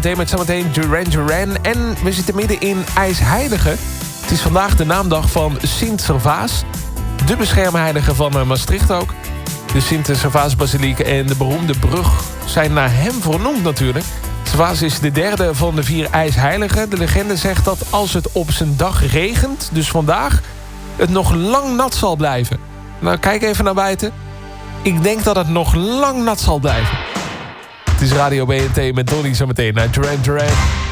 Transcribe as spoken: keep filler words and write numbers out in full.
T met zometeen Duran Duran. En we zitten midden in IJsheilige. Het is vandaag de naamdag van Sint-Servaas. De beschermheilige van Maastricht ook. De Sint-Servaas-basiliek en de beroemde brug zijn naar hem vernoemd natuurlijk. Servaas is de derde van de vier ijsheiligen. De legende zegt dat als het op zijn dag regent, dus vandaag, het nog lang nat zal blijven. Nou, kijk even naar buiten. Ik denk dat het nog lang nat zal blijven. Het is Radio B N T met Donnie zometeen naar Duran Duran.